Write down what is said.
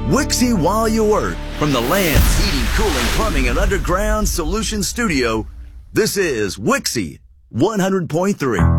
Wixie while you work. From the Lamb's Heating, Cooling, Plumbing, and Underground Solutions Studio, this is Wixie 100.3.